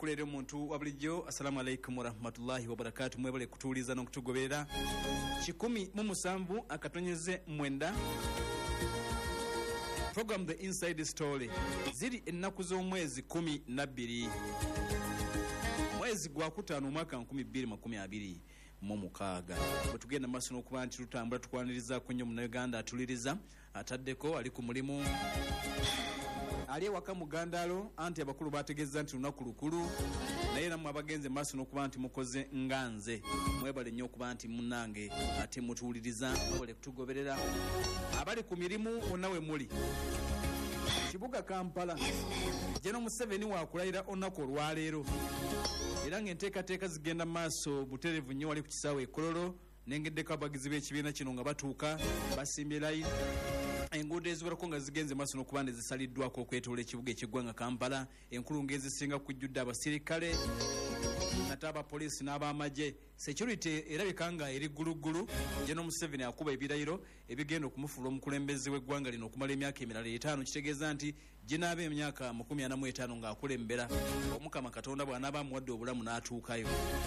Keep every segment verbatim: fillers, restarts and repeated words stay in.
kulera omuntu wa bulijjo. Assalamu alaikum warahmatullahi wabarakatuh. Mwebale kutuuliza n'okutugoberera kikumi mu musanvu akatonyeze mwenda program The Inside Story ziri ennaku z'omwezi kumi na bbiri mwezi gwa kutaano mwaka nkumi bbiri makumi abiri mu mukaaga. Bwe tugenda maaso n'okuba nti tutambula tukwaniriza ku nnyo munnayuganda atuliriza ataddeko ali ku mulimu ali ewaka mugandaalo anti abakulu bategeeza nti lunaku lukulu naye namwe abagenze maaso n'okuba nti mukoze nga nze mwebale nnyo okuba nti munnange ate mutuwuliriza mwebale kutugoberera abali ku mirimu bonna we muli kibuga Kampala Jeno Museveni waakulayira olunaku olwaleero era ng'enteekateeka zigenda maaso butereevu nnyo wali ku kisaawe Kololo nengeddeko abagizi b'ekibiina kino nga batuuka basimbye layini enguudo eziwerako nga zigenze maaso n'okuba ne zisaliddwako okwetoola ekibuga eky'eggwanga Kampala. Enkulu ng'ezisinga kujjudde abasirikale nate abapoliisi n'abamagye. Security erabika nga eri gguluggulu. Jeno Museveni akuba ebirayiro ebigenda okumufuula omukulembeze w'eggwanga lino okumala emyaka emirala etaano, kitegeeza nti ginaaba emyaka makumi ana mu etaano ng'akulembera. Omukama Katonda bw'anaaba amuwadde obulamu n'atuukayo.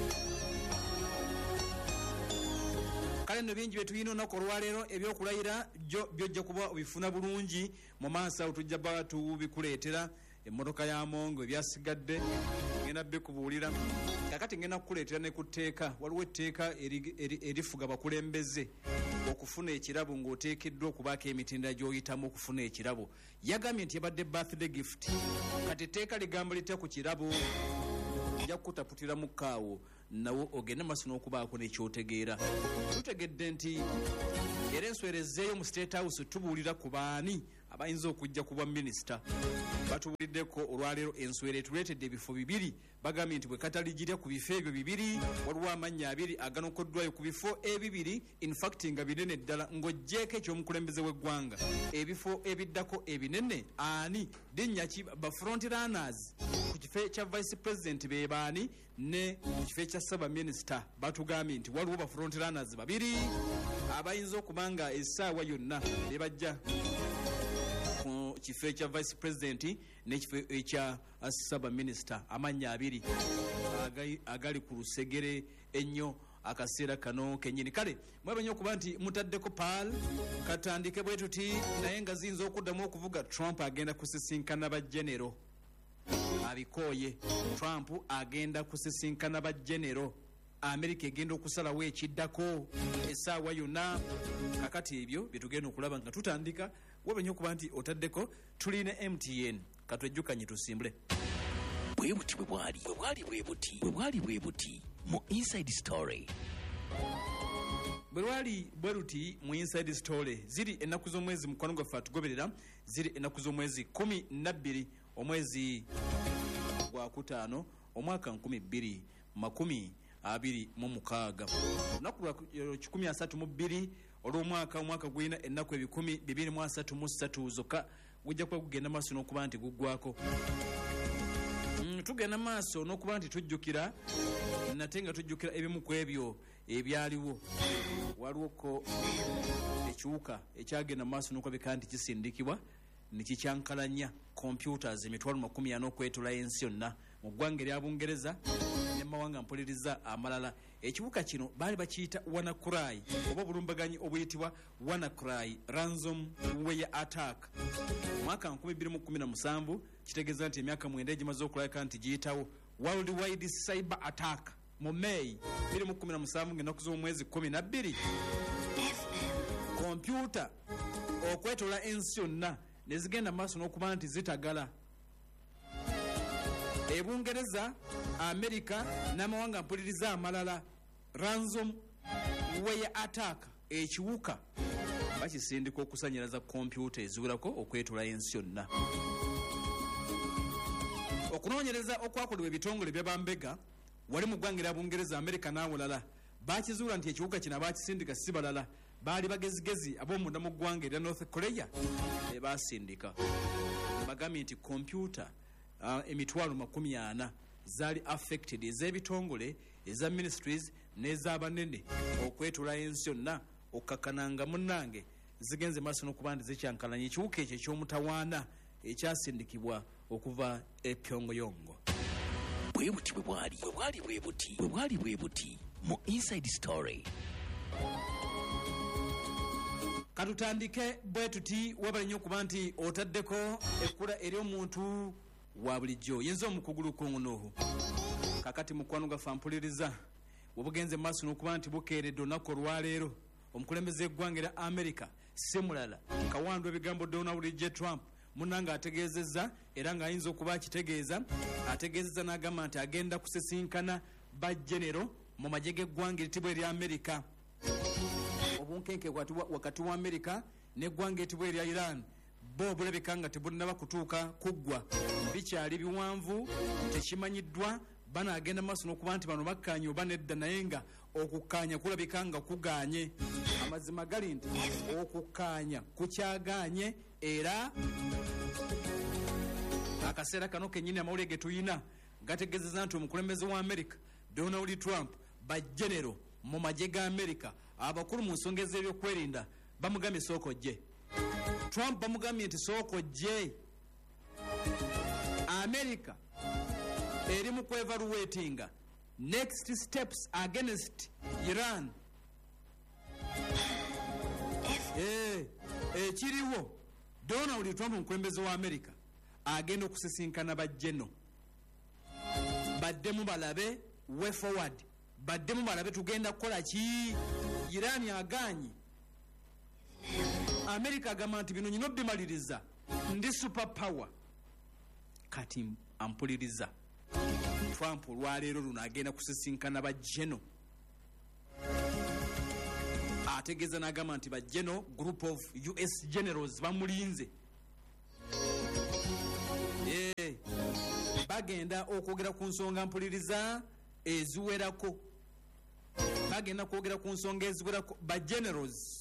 Kale nno bingi bye tulina olunaku olwaleero ebyokulayira byo byojja kuba obifuna bulungi mu maaso awo tujja bba tubikuleetera emmotoka ya Mongo ebyasigadde ngenda bikubuulira. Kakati ngenda kukuleetera ne ku tteeka. Waliwo etteeka erifuga abakulembeze okufuna ekirabo ng'oteekeddwa okubaako emitendera gy'oyitamu okufuna ekirabo. Yagambye nti yabadde birthday gift kati etteeka ligamba litya ku kirabo nja kukutaputira mu kaawo nawo ogende maaso n'okubaako n'ekyotegeera. Tutegedde nti era enswerezeeyo mu State House tubuulira ku baani abayinza okujja ku bwa minisita. Batubuuliddeko olwaleero enswere tuleetedde ebifo bibiri. Bagambye nti bwe kataligirya ku bifo ebyo bibiri waliwo amannya abiri aganokoddwayo ku bifo ebibiri in fact nga binene ddala ng'ogjeeko ekyomukulembeze w'eggwanga. Ebifo ebiddako ebinene ani linnya ki? Ba front runners ku kifo ekya vice president be baani ne ku kifo ekya saba minisita. Batugambye nti waliwo ba front runners babiri abayinza okuba nga essaawa yonna ne bajja ku kifo ekya vice president n'ekifo ekya saba minisita. Amannya abiri agali ku lusegere ennyo akaseera kano kennyini. Kale mwebanye okuba nti mutaddeko paal katandike bwe tuti naye nga ziyinza okuddamu okuvuga Trump agenda kusisinkana ba genero abikooye. Trump agenda kusisinkana ba genero. Amerika egenda okusalawo ekiddako essaawa yonna. Kakati ebyo bye tugenda okulaba nga tutandika. Webanye okuba nti otaddeko tulina M T N katwejjukanye tusimbule. Bwe buti bwe bwali bwe bwali bwe buti bwe bwali bwe buti mu Inside Story. Bwe lwali bwe luti mu Inside Story ziri ennaku z'omwezi mukwano gwaffe atugoberera ziri ennaku z'omwezi kumi na bbiri omwezi gwa kutaano omwaka nkumi bbiri makumi abiri mu mukaaga. Olunaku lwa kikumi asatu mu bbiri olw'omwaka omwaka gulina ennaku ebikumi bibiri mu asatu mu ssatu zokka gujja kuba gugenda maaso n'okuba nti guggwako. Mm, tugenda maaso n'okuba nti tujjukira nate nga tujjukira ebimu ku ebyo ebyaliwo. Waliwoko ekiwuka ekyagenda maaso n'okulabika nti kisindikibwa ne kikyankalanya computers emitwalo makumi ana okwetola ensi yonna mu ggwanga erya Bungereza ne mawanga mpuliriza amalala. Ekiwuka kino baali bakiyita WannaCry oba obulumbaganyi obuyitibwa WannaCry ransomware attack. Mwaka nkumi bbiri mu kumi na musanvu kitegeeza nti emyaka mwenda egimaze okulabika nti giyitawo worldwide cyber attack. Mu May bbiri mu kumi na musanvu ng'ennaku z'omwezi kumi na bbiri kompyuta okwetola ensi yonna ne zigenda maaso n'okuba nti zitagala. Ebungereza, Amerika n'amawanga mpuliriza amalala ransomware attack ekiwuka bakisindika okusanyiraza kompyuta eziwerako okwetola ensi yonna. Okunoonyereza okwakolebwa ebitongole by'abambega wali mu ggwanga erya Bungereza, Amerika n'awalala bakizuula nti ekiwuka kino abakisindika si balala baali bagezigezi ab'omunda mu ggwanga erya North Korea ne basindika. Bagambye nti kompyuta uh, emitwalo makumi ana zaali affected ez'ebitongole eza ministries n'ez'abanene okwetola ensi yonna okkakananga munnange zigenze maaso n'okuba nti zikyankalanya ekiwuka ekyo eky'omutawaana ekyasindikibwa okuva e Pyongyang. bwe buti bwe bwali bwe bwali bwe buti bwe bwali bwe buti mu Inside Story. Katutandike bwe tuti wabali nnyo kuba nti otaddeko ekkula eri omuntu wa bulijjo yinza omukugulu kungunuhu kakati mukwano gaffe mpuliriza webugenze maaso n'okuba nti bukeeredde olunaku olwaleero omukulembeze eggwanga era America si mulala kawandwa ebigambo Donald J. Trump munanga ategeezezza era ng'ayinza okuba akitegeeza ategeezezza n'agamba nti agenda kusisinkana bajjenero mu magye g'eggwanga eritibwa erya America obunkenke wakati wa America n'eggwanga eritibwa erya Iran bo bulabika nga tebulinaba kutuuka kuggwa bikyali biwanvu tekimanyiddwa banaagenda maaso n'okuba nti bano bakkaanye oba nedda naye nga okukkaanya kulabika nga kugaanye amazima gali nti okukkaanya kukyagaanye era akaseera kano kennyini amawulire ge tuyina gategeezeza nti omukulembeze wa America Donald Trump bajjenero mu magye ga America abakulu mu nsonga ez'ebyokwerinda bamugambye sooka ojje Trump bamugambye nti sooka ojje America eri mu kwevaluatinga next steps against Iran eh ekiriwo Donald Trump omukulembeze wa America agenda okusisinkana bajjeno baddemu balabe way forward baddemu balabe tugenda kukola ki Iran aganye America agamba nti bino nyino bimaliriza ndi super power kati ampuliriza Trump olwaleero luno agenda kusisinkana bajjeno ategeeza n'agamba nti bajjeno group of U S generals bamulinze eh bagenda okwogera ku nsonga mpuliriza eziwerako bagenda kwogera ku nsonga eziwerako ba generals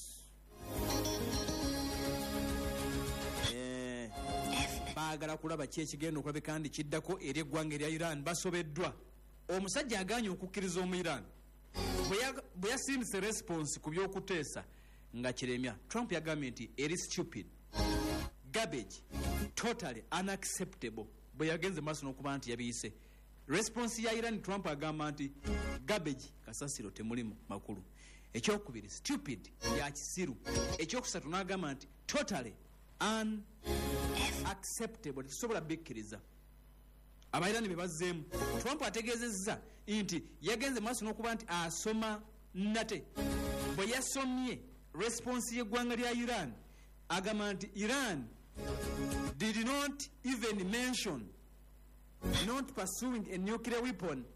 eh baagala kulaba ki ekigenda okulaba kandi kiddako eri eggwanga erya Iran basobeddwa omusajja aganye okukkiriza omu Iran bwe yasimise response ku byokuteesa nga kiremya Trump yagambye nti eri stupid garbage totally unacceptable bwe yagenze maaso n'okuba nti yabiyise response ya Iran Trump agamba nti garbage kasasiro temulimu makulu ekyokubiri stupid ya kisiru ekyokusatu n'agamba nti totally unacceptable tesobola bikkiriza abayirani be bazzeemu Trump ategeezezza nti yagenze maaso n'okuba nti asoma nate bwe yasomye response y'eggwanga lya Iran agamba nti Iran did not even mention not pursuing a nuclear weapon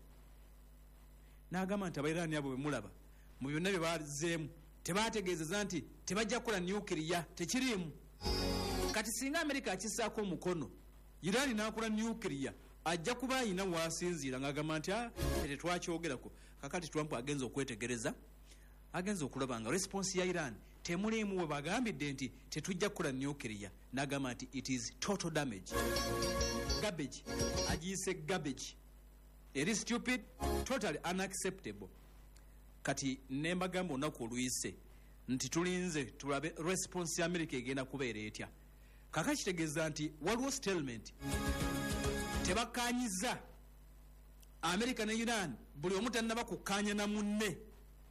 n'agamba nti abayirani abo bemulaba mu byonna bye bazzeemu tebategeezeza nti tebajja kukola nuclear tekiriimu kati singa America akisaako omukono Iran n'akola nuclear ajja kuba ayina waasinziira ng'agamba nti tetwakyogerako kakati Trump agenza okwetegereza agenza okulaba nga response ya Iran temuliimu we bagambidde nti tetujja kukola nuclear n'agamba nti it is total damage garbage agiyise garbage eri stupid totally unacceptable kati nembagamba olunaku oluyise nti tulinze tulabe response ya America egenda kubeera etya kaka kitegeeza nti waliwo statement tebakkaanyiza America ne Iran buli omu tannaba kukkaanya na munne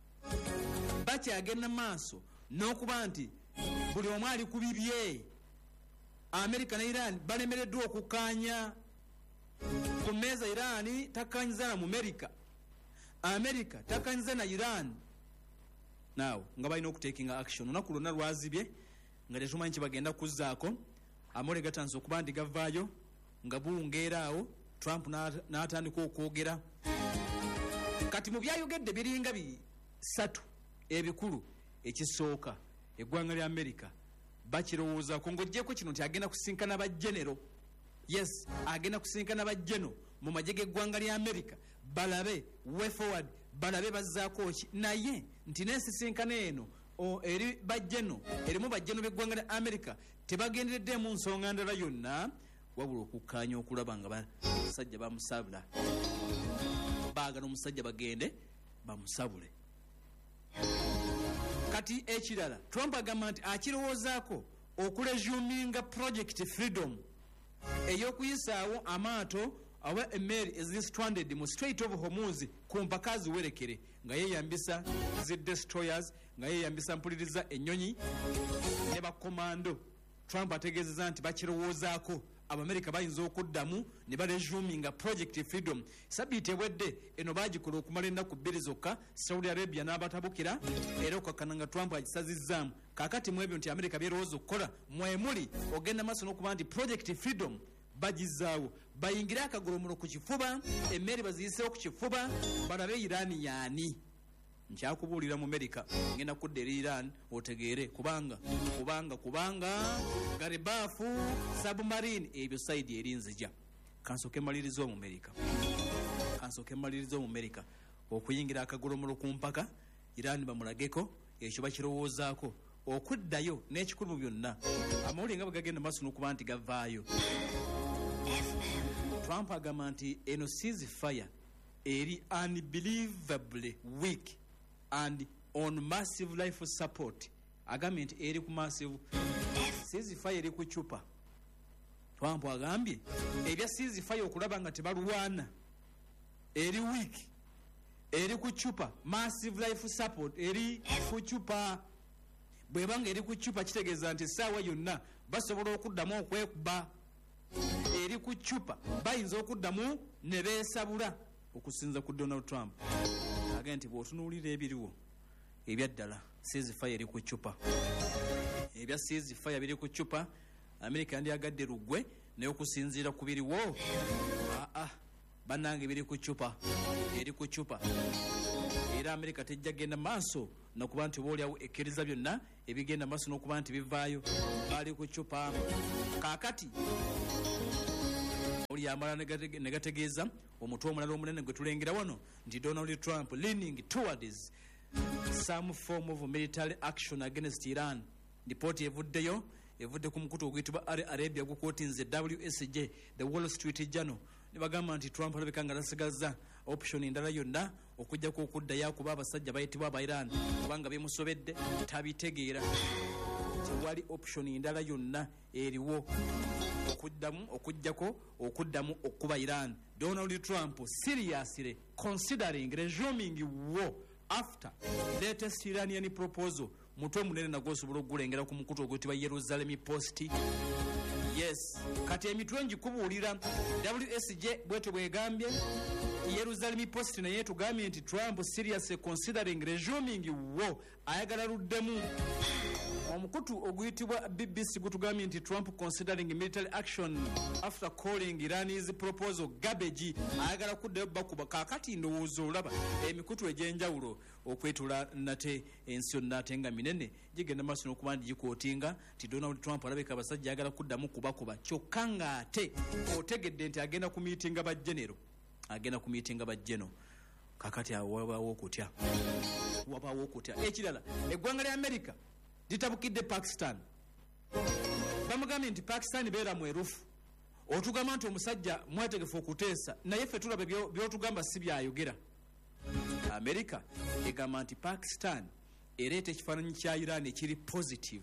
bakyagenda maaso n'okuba nti buli omu ali ku bibye America ne Iran balemereddwa okukkaanya ku mmeeza Iran takkaanyiza na mu America America takkaanyiza na Iran now nga balina okutekinga action olunaku lwonna lwazibye nga tetumanyi kibagenda kuzzaako amawulire gatanze okuba nti gavaayo nga buwungeera awo Trump n'atandika okwogera kati mu byayogedde biringa bisatu ebikulu ekisooka eggwanga lya America bakirowoozaako ng'oggyeko kino nti agenda kusinkana bajjenero yes agenda kusinkana bajjeno mu magye g'eggwanga lya America balabe way forward balabe bazzaako ki naye nti n'ensisinkana eno eri bajjeno erimu bajjeno b'eggwanga lya America tebagendereddemu nsonga ndala yonna wabula okukkaanya okulaba nga basajja bamusabula baagala omusajja bagende bamusabule kati ekirala Trump agamba nti akirowoozaako okuresuminga project freedom ey'okuyisaawo amaato awa email ezili stranded mu Strait of Hormuz ku mpaka ziwerekere nga yeyambisa zi destroyers nga yeyambisa mpuliriza ennyonyi ne bakomando. Trump ategeezezza nti bakirowoozaako Abamerika bayinza okuddamu ne baresuminga Project Freedom. Sabiiti ewedde eno baagikola okumala ennaku bbiri zokka, Saudi Arabia n'abatabukira era okakkana nga Trump agisazizzaamu. Kaakati mu ebyo nti Amerika byerowooza okukola mwemuli ogenda maaso n'okuba nti Project Freedom bagizaawo, bayingire akagolomono ku kifuba, emmere baziyiseewo ku kifuba, balabe Irani yaani. Nkyakubuulira mu Amerika ngenda kudda eri Iran otegeere kubanga kubanga kubanga garibaafu submarine ebyo side erinzija. Kansooke malirizo mu Amerika kansooke malirizo mu Amerika okuyingira akagolomono ku mpaka Iran bamulageko ekyo bakirowoozaako okuddayo n'ekikulu mu byonna amawulire nga bagagenda maaso n'okuba nti gavaayo. Trump agamba nti eno ceasefire eri unbelievably weak and on massive life support. Agambye nti eri ku massive ceasefire eri ku chupa. Trump agambye ebya ceasefire okulaba nga tebalwana eri weak eri ku chupa, massive life support eri ku chupa. Bwebanga eri ku chupa kitegeeza nti essaawa yonna basobola okuddamu okwekuba. Eri ku chupa bayinza okuddamu ne beesabula okusinza ku Donald Trump. Agambye nti bw'otunuulira ebiriwo ebyaddala ceasefire eri ku chupa, ebya ceasefire biri ku chupa. Amerika yandiyagadde lugwe naye okusinziira ku biriwo aa bannange biri ku chupa, eri ku chupa. Era Amerika tejja genda maaso nokuba nti obaoliawo ekkiriza byonna ebigenda maaso n'okuba nti bivaayo, bali ku chupa. Kaakati oli amala ne gategeeza omutwe omulala omunene gwe tulengera wano nti Donald Trump leaning towards some form of military action against Iran. Lipooti evuddeyo evudde ku mukutu oguyitibwa Al Arabia gukootinze W S J, the Wall Street Journal. Ne bagamba nti Trump alabika nga tasigaza option endala yonna okujjako okuddayo kuba abasajja bayitibwa aba Iran kubanga bemusobedde tabitegeera. Tewali option endala yonna eriwo okuddamu okujjako okuddamu okuba Iran. Donald Trump seriously considering resuming war after latest Iranian proposal. Mutwe munene nagwo osobola okugulengera ku mukutu oguyitibwa Jerusalem Post. Yes, kati emitwe ngikubuulira. W S J bwetyo bwegambye, Jerusalem Post naye tugambye nti Trump seriously considering resuming war, ayagala luddemu. Omukutu oguyitibwa B B C gutugambye nti Trump considering military action after calling Iran's proposal garbage, ayagala kuddayo bakuba. Kaakati ndowooza olaba emikutu egy'enjawulo okwetula nate ensi yonna ate nga minene gigenda maaso n'okuba nti gikootinga nti Donald Trump alabika abasajja ayagala kuddamu kubakuba, kyokka ng'ate otegedde nti agenda ku miitinga bajjenero agenda ku miitinga bajjeno. Kaakati awo wabaawo okutya wabaawo okutya. Ekirala, eggwanga lya Amerika litabukidde Pakistan. Bamugambye nti Pakistan beera mwerufu. Otugamba nti omusajja mwetegefu okuteesa naye ffe tulaba by'otugamba si byayogera. Amerika egamba nti Pakistan ereeta ekifaananyi kya Iran ekiri positive,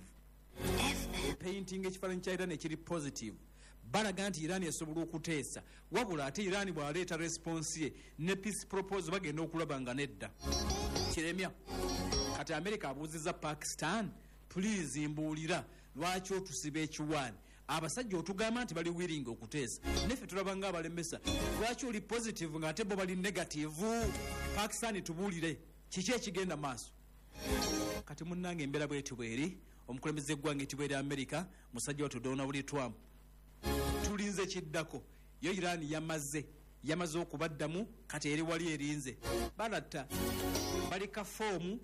painting ekifaananyi kya Iran ekiri positive. Balaga nti Iran esobola okuteesa, wabula ate Iran bw'aleeta response ye ne peace proposal bagenda okulaba nga nedda kiremya. Kati Amerika abuuzizza Pakistan, please mbuulira lwaki otusiba ekiwaani. Abasajja otugamba nti bali willing okuteesa neffe tulaba nga abalemesa, lwaki oli positive nga ate bo bali negative? Pakistan tubuulire kiki ekigenda maaso. Kati munnange embeera bwetyo bweri, omukulembeze eggwanga etibwa eri Amerika musajja wattu Donald Trump tulinze kiddako. Yo Iran yamaze yamaze okubaddamu, kati eri wali erinze balatta balika foomu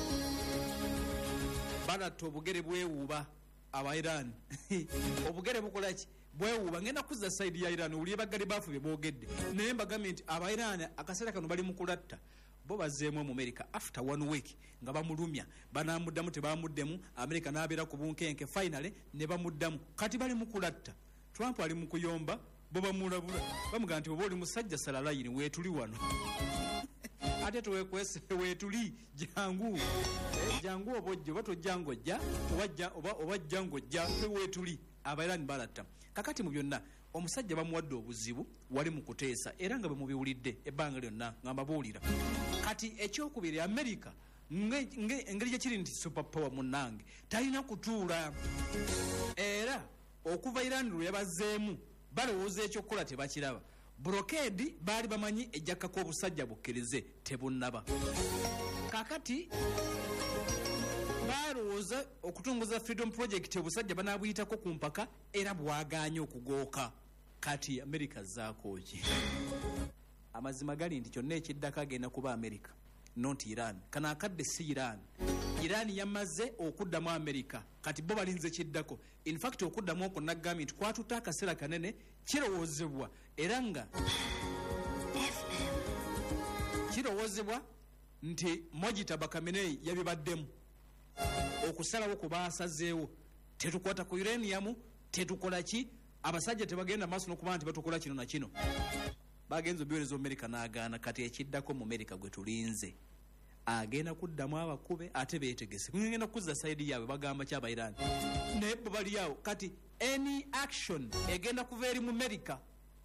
balatta obugere bwewuuba aba Iran. Obugere bukola ki? Bwewuuba. Ngenda kuzza side ya Iran uliye bagali bafu bye boogedde naye mbagambye nti aba Iran akaseera kano bali mu kulatta. Bo bazzeemu mu Amerika after one week nga bamulumya banamuddamu tebamuddemu. Amerika n'abeera ku bunkenke finally ne bamuddamu, kati bali mu kulatta. Trump ali mu kuyomba, bo bamulabula bamugamba nti oba oli musajja sala layini weetuli wano ate tuwekwese weetuli jangu jangu obojja oba tojja ng'ojja oba oba jja ng'ojja weetuli. Abairani balatta. Kakati mu byonna omusajja bamuwadde obuzibu wali mu kuteesa era nga bwe mubiwulidde ebbanga lyonna nga mbabuulira kati ekyokubiri America engeri gyekiri nti superpower munnange talina kutuula era okuva Iran lwe yabazeemu balowooza ekyokukola tebakiraba brokedi baali bamanyi ejjakako obusajja bukkirize tebunnaba kakati balowooza okutunguza freedom project obusajja banaabuyitako ku mpaka era bwaganye okugooka kati America zaakoki amazima gali nti kyonna ekiddako agenda kuba America not Iran kana akadde si Iran Iran yamaze okuddamu America kati bo balinze kiddako in fact okuddamu okwo nagambye nti kwatuta akaseera kanene kirowoozebwa era nga kirowoozebwa nti Mojitaba Khamenei yabibaddemu okusalawo ku baasazeewo tetukwata ku uranium tetukola ki abasajja tebagenda maaso n'okuba nti batukola kino na kino bagenza obiweereza America n'agaana kati ekiddako mu America gwe tulinze agenda kuddamu abakube ate beetegese ngenda kuzza sayidi yaabwe bagamba kyaba Iran naye bo bali awo kati any action egenda kuva eri mu America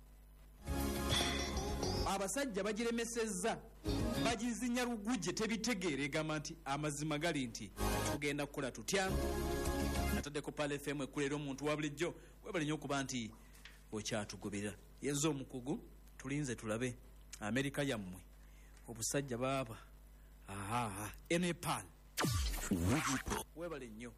abasajja bagiremesezza bagizinya lugujje tebitegeere egamba nti amazima gali nti tugenda kukola tutya ataddeko Pale F M ekulera omuntu wa bulijjo webali nnyo okuba nti okyatugobera yenza omukugu tulinze tulabe America yammwe obusajja baaba aha Nepal webale nnyo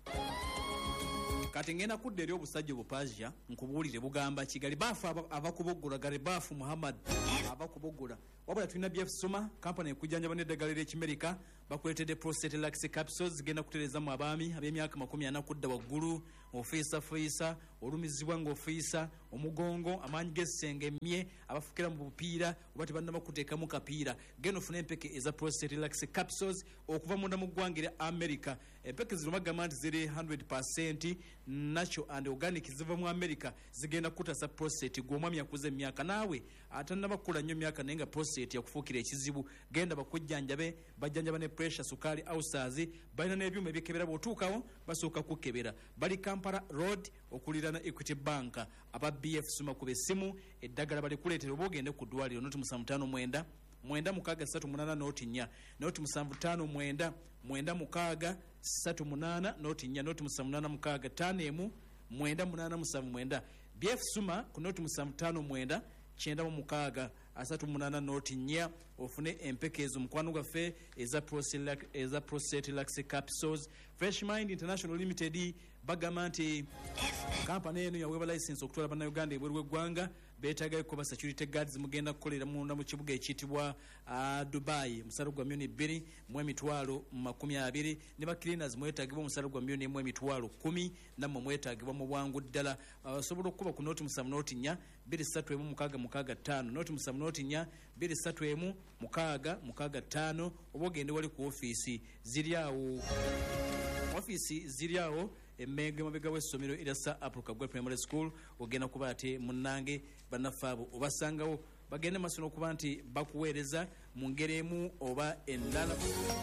kati ngenda kudda eri obusajja obupazia nkubuulire bugamba kigali baafu abakuboggula gale baafu Muhammad abakuboggula wabula tulina B F Suma kampani ekujjanjaba n'eddagala ly'ekimerika bakuleetedde prostate laxi capsules zigenda kutereezamu abaami ab'emyaka makumi ana kudda waggulu ofiisa fiisa olumizibwa ng'ofiisa omugongo amaanyi g'essenge emmye abafukira mu bupiira oba tebannaba kuteekamu kapiira genda ofune empeke eza prostate laxi capsules okuva munda mu ggwanga erya America empeke zino bagamba nti ziri one hundred percent natural and organic ziva mu America zigenda kutasa prostate gw'omwami yakuza emyaka naawe atannaba kukula nnyo emyaka naye nga prostate yakufuukira ekizibu genda bakujjanjabe bajjanjaba ne pressure sukaali ulcers balina n'ebyuma ebikebera bw'otuukawo basooka kukebera bali Kampala Road okulirana Equity Bank aba B F Suma ku bessimu eddagala balikuleetera oba ogende ku ddwaliro noti musanvu ttaano mwenda mwenda mukaaga ssatu munaana noti nnya noti musanvu ttaano mwenda mwenda mukaaga ssatu munaana noti nnya noti musanvu munaana mukaaga ttaano emu mwenda munaana musanvu mwenda B F Suma ku noti musanvu ttaano mwenda kyenda mu mukaaga asatu munaana noti nnya ofune empeke ezo mukwano gwaffe eza prostate laxi capsules. Fresh Mind International Limited bagamba nti kampani eno yaweebwa license okutwala bannayuganda ebweru w'eggwanga beetaagayo kuba security guards mugenda kukolera munda mu kibuga ekiyitibwa uh, Dubai musalo gwa milioni bbiri mu emitwalo makumi abiri ne ba cleaners mwetaagibwa musalo gwa milioni emu emitwalo kumi nammwe mwetaagibwa mu bwangu ddala osobola uh, okuba ku noti musanvu noti nnya bbiri ssatu emu mukaaga mukaaga ttaano noti musanvu noti nnya bbiri ssatu emu mukaaga mukaaga ttaano oba ogende wali ku ofiisi ziri awo ofiisi ziri awo emmenge mabega w'essomero erya Sir Apple Kagwe Primary School ogenda kuba ate munnange bannaffe abo obasangawo bagende maaso n'okuba nti bakuweereza mu ngeri emu oba endala.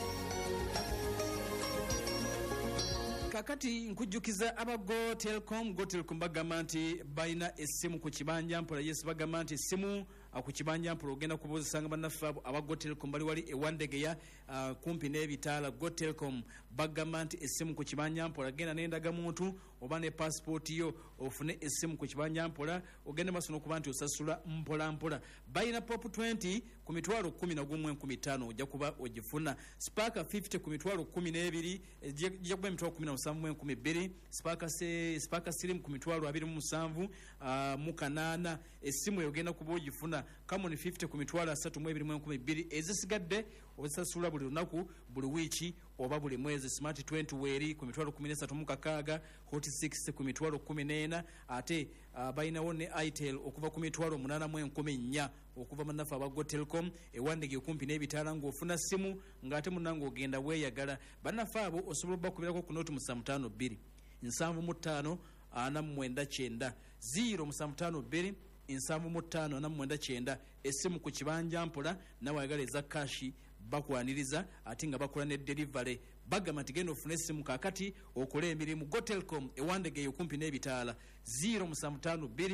Kakati nkujjukiza aba Go Telecom. Go Telecom bagamba nti balina essimu ku kibanja mpola. Yes, bagamba nti essimu ku kibanja mpola ogenda kubuuzisanga bannaffe abo aba Go Telecom bali wali ewandegeya uh, kumpi n'ebitaala. Go Telecom bagamba nti essimu ku kibanja mpola genda n'endagamuntu oba ne passport yo ofune essimu ku kibanja mpola ogende maaso n'okuba nti osasula mpola mpola. Balina pop twenty ku mitwalo kumi na gumu enkumi ttaano ojja kuba ogifuna. Spark fifty ku mitwalo kumi n'ebiri ejja kuba emitwalo kumi na musanvu mu enkumi bbiri. Spark se Spark Slim ku mitwalo abiri mu musanvu uh, mu kanaana. Essimu yogenda kuba ogifuna. Camon fifty ku mitwalo asatu mu ebiri mu enkumi bbiri ezisigadde osasula buli lunaku buli wiiki oba buli mwezi. Smart twenty weeri ku mitwalo kumi n'esatu mu kakaaga. Hot six ku mitwalo kumi n'ena ate uh, balinawo ne Itel okuva ku mitwalo munaana mu enkumi nnya okuva bannaffe aba Go Telecom ewandege okumpi n'ebitaala ng'ofuna ssimu ng'ate munnange ogenda weeyagala. Bannaffe abo osobola bakubirako ku nooti musanvu ttaano bbiri nsanvu mu ttaano ana mu mwenda kyenda zero musanvu ttaano bbiri nsanvu mu ttaano ana mu mwenda kyenda. Essimu ku kibanja mpola nawe ayagala eza kashi bakwaniriza ate nga bakola ne delivery. Bagamba nti genda ofune essimu kaakati okole emirimu. Go Telecom ewandege eyo kumpi n'ebitaala zero musanvu ttaano bbiri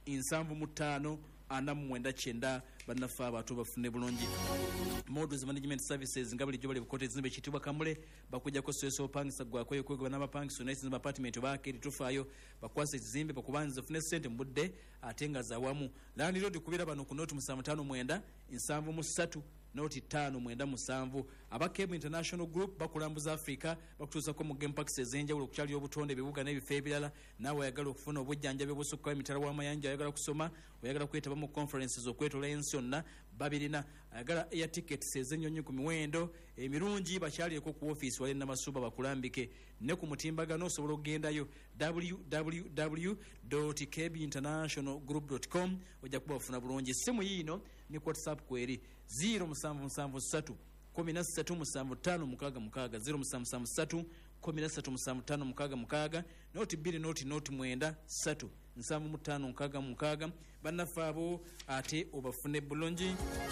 nsanvu mu ttaano ana mu mwenda kyenda bannaffe abato bafune bulungi. Models Management Services nga bulijjo bali bukote zimbe kitibwa Kamule bakujjako stress opangisa gwakweyo kwego n'abapangiso nice apartment baakeri tufaayo bakwasa ekizimbe bakubanza fune sente mu budde ate nga zawamu. Land Road kubira bano ku note musanvu ttaano mwenda nsanvu mu ssatu noti ttaano mwenda musanvu. Aba Cable International Group bakulambuza Africa bakutuusako mu game packs ez'enjawulo okukyali obutonde ebibuga n'ebifo ebirala. Naawe oyagala okufuna obujjanjabi obusukkawo emitala w'amayanja oyagala kusoma oyagala kwetaba mu conferences okwetola ensi yonna babirina ayagala air tickets ez'ennyonyi ku miwendo emirungi bakyalireko ku office wali namasuba bakulambike ne ku mutimbagano osobola okugendayo w w w dot k b international group dot com ojja kuba ofuna bulungi. Simu yiino ni WhatsApp kweri zero seven seven three kumi na ssatu musanvu ttaano mukaaga mukaaga zero seven seven three kumi na ssatu musanvu ttaano mukaaga mukaaga noti bbiri noti noti mwenda ssatu nsanvu mu ttaano mukaaga mukaaga bannaffe abo ate obafune bulungi.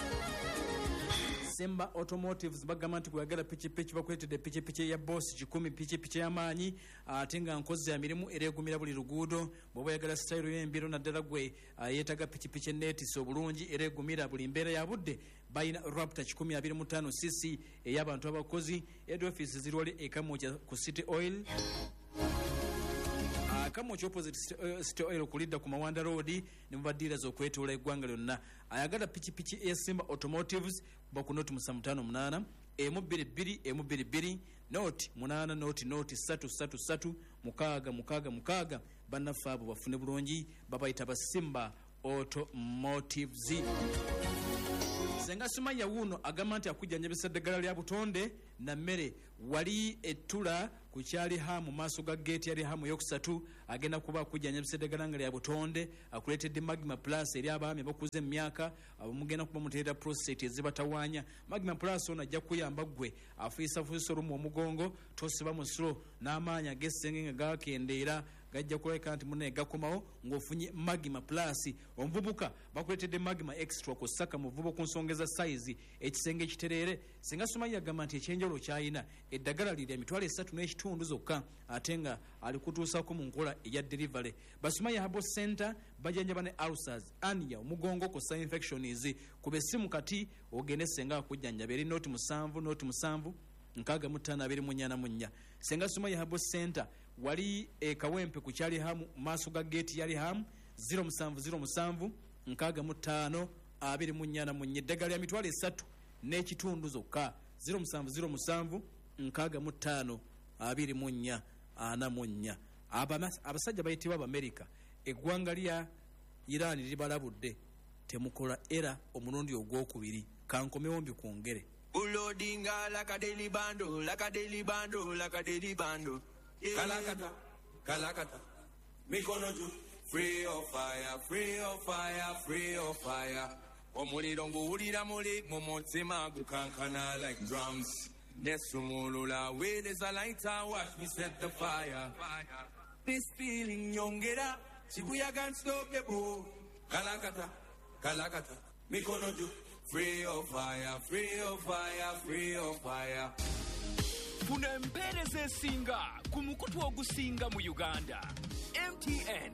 Semba Automotives bagamba nti kwagala pikipiki bakwetedde pikipiki ya boss kikumi pikipiki y'amaanyi ate nga nkozi ya mirimu ereegumira buli luguudo bw'oba oyagala sitayiro y'embiro naddala gwe yeetaga pikipiki enneetisa obulungi ereegumira buli mbeera ya budde bayina Raptor kikumi abiri mu ttaano cc ey'abantu abakozi head office zirwali ekamukya ku City Oil kama opposite City Oil kulidda ku Mawanda Road ne mubadira zokwetoola eggwanga lyonna. Ayagala pikipiki e Simba Automotives bakunoti musanvu ttaano munaana emu bbiri bbiri emu bbiri bbiri noti munaana noti noti ssatu ssatu ssatu mukaaga mukaaga mukaaga bannaffe abo bafune bulungi babayita ba Simba Automotives. Senga Sumaya wuno agamba nti akujjanjabisa eddagala lya butonde na mmere wali ettula ku kyali hamu maaso ga gate yali hamu yokusatu agenda kuba akujjanjabisa eddagala nga lya butonde akuleetedde Magma Plus eri abaami bakuze emyaka abamugenda kuba muteera prostate ezibatawaanya. Magma Plus ono ajja kuyamba gwe afiisa fuisa olumu omugongo tosiba mu slow n'amaanyi ag'essenge nga gakendeera gajja kuleka nti munne gakomawo ng'ofunye Magma Plus. Omuvubuka bakuleetedde Magma Extra ku ssaka muvubo ku nsongeza size ekisenge ekitereere. Singa Sumaya agamba nti ekyenjawulo kyayina eddagala liri emitwalo esatu n'ekitundu zokka ate nga alikutuusako mu nkola eya delivery. Basumaya Herbal Center bajanjaba ne ulcers, ania, omugongo kosa infections ku bessimu kati ogende senga akujjanjaba eri noti musanvu noti musanvu nkaaga mu ttaano abiri mu nnya na mu nnya. Senga Sumaya Herbal Center wali e Kawempe ku kyali hamu maaso ga gate yali hamu zero seven zero seven nkaaga mu ttaano abiri mu nnya na mu nnya. Eddagala lya mitwalo esatu n'ekitundu zokka zero seven zero seven nkaaga mu ttaano abiri mu nnya ana mu nnya. Abasajja bayitibwa Abamerika eggwanga lya Iran libalabudde temukola era omulundi ogwokubiri kankomewo mbikwongere Ulodinga like a daily bando, like a daily bando, like a daily bando. Yeah. Kalakata, Kalakata, Mikonoju, free of fire, free of fire, free of fire. Omulidongo ulira muli, momotsema gukankana like drums. Nesumulula, where there's a lighter, watch me set the fire. This feeling yongera, Shibuya can't stop the boo. Kalakata, Kalakata, Mikonoju. Free of fire, free of fire, free of fire. Funa empeereza esinga ku mukutu ogusinga mu Uganda. M T N.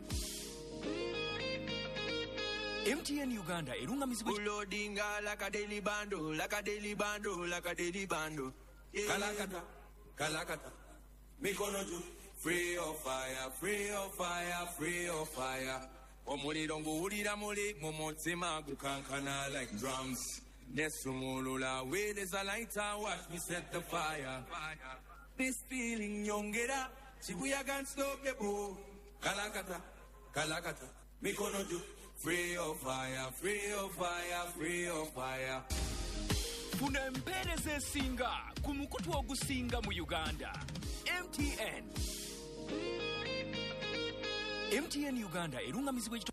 M T N Uganda erungamizibwa Ulodinga like a daily bando, like a daily bando, like a daily bando. Yeah. Kalakata, Kalakata, Mikonoju. Free of fire, free of fire, free of fire. Omuliro nguwulira muli momotsema gukankana like drums. Nesumulula, where there's a lighter, watch me set the fire. This feeling yongera, Shibuya can't stop the boo. Kalakata, Kalakata, Mikonoju. Free of fire, free of fire, free of fire. Funa empeereza esinga ku mukutu ogusinga mu Uganda. M T N. M T N Uganda erungamizibwa